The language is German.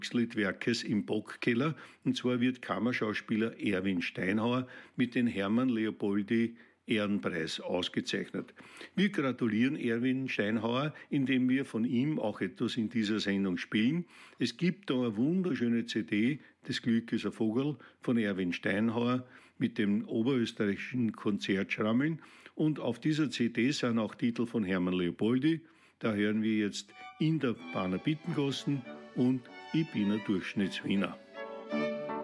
Volksliedwerkes im Bockkeller. Und zwar wird Kammerschauspieler Erwin Steinhauer mit dem Hermann Leopoldi Ehrenpreis ausgezeichnet. Wir gratulieren Erwin Steinhauer, indem wir von ihm auch etwas in dieser Sendung spielen. Es gibt da eine wunderschöne CD, Das Glück ist ein Vogel, von Erwin Steinhauer mit dem oberösterreichischen Konzertschrammeln. Und auf dieser CD sind auch Titel von Hermann Leopoldi. Da hören wir jetzt In der Bahner Bittengassen und Ich bin ein Durchschnittswiener.